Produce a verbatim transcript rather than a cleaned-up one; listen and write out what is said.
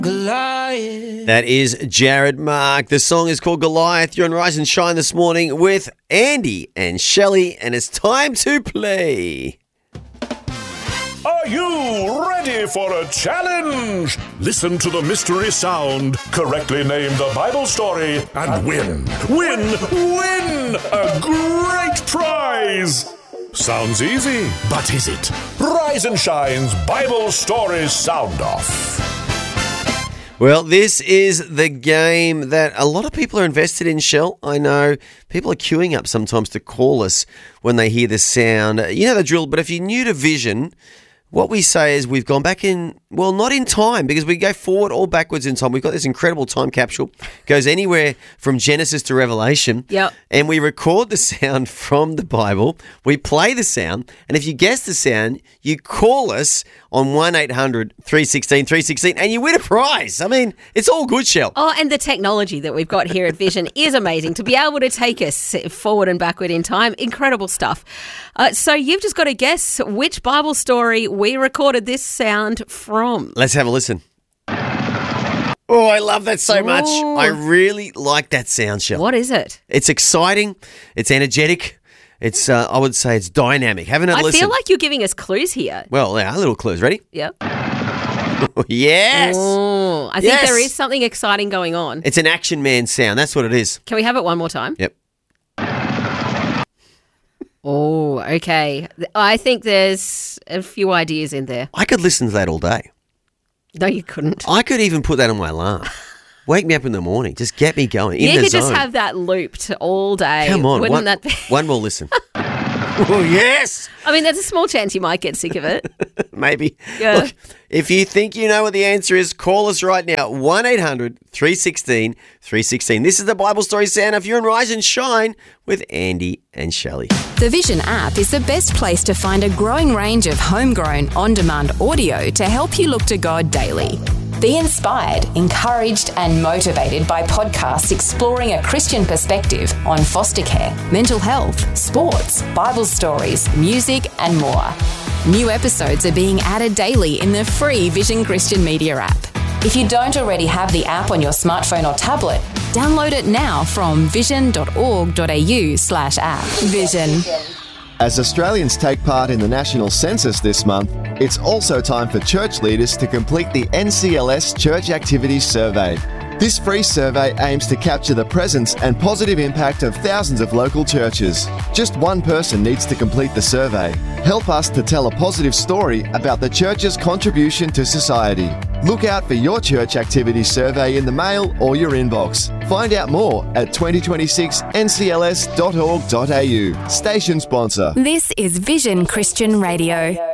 Goliath. That is Jared Mark. The song is called Goliath. You're on Rise and Shine this morning with Andy and Shelley, and it's time to play. Are you ready for a challenge? Listen to the mystery sound, correctly name the Bible story, and win, win, win a great prize. Sounds easy, but is it? Rise and Shine's Bible Story Sound Off. Well, this is the game that a lot of people are invested in, Shell. I know people are queuing up sometimes to call us when they hear the sound. You know the drill, but if you're new to Vision, what we say is we've gone back in, well, not in time, because we go forward or backwards in time. We've got this incredible time capsule. Goes anywhere from Genesis to Revelation. Yep. And we record the sound from the Bible. We play the sound. And if you guess the sound, you call us on one eight hundred three one six three one six and you win a prize. I mean, it's all good, Shell. Oh, and the technology that we've got here at Vision is amazing. To be able to take us forward and backward in time, incredible stuff. Uh, so you've just got to guess which Bible story we recorded this sound from. Let's have a listen. Oh, I love that so much. Ooh. I really like that sound, Shell. What is it? It's exciting. It's energetic. It's, uh, I would say it's dynamic. Have another I listen. feel like you're giving us clues here. Well, yeah, little clues. Ready? Yep. Yes. Oh, I think Yes. there is something exciting going on. It's an Action Man sound. That's what it is. Can we have it one more time? Yep. Oh, okay. I think there's a few ideas in there. I could listen to that all day. No, you couldn't. I could even put that on my alarm. Wake me up in the morning. Just get me going. In you the could zone. just have that looped all day. Come on. Wouldn't One, that be? one more listen. Oh, yes. I mean, there's a small chance you might get sick of it. Maybe. Yeah. Look, if you think you know what the answer is, call us right now. one eight hundred three one six three one six. This is the Bible Story Sound. If you're in Rise and Shine with Andy and Shelley. The Vision app is the best place to find a growing range of homegrown, on-demand audio to help you look to God daily. Be inspired, encouraged and motivated by podcasts exploring a Christian perspective on foster care, mental health, sports, Bible stories, music and more. New episodes are being added daily in the free Vision Christian Media app. If you don't already have the app on your smartphone or tablet, download it now from vision.org.au slash app. Vision. As Australians take part in the national census this month, it's also time for church leaders to complete the N C L S Church Activities Survey. This free survey aims to capture the presence and positive impact of thousands of local churches. Just one person needs to complete the survey. Help us to tell a positive story about the church's contribution to society. Look out for your church activity survey in the mail or your inbox. Find out more at twenty twenty-six N C L S dot org dot A U. Station sponsor. This is Vision Christian Radio.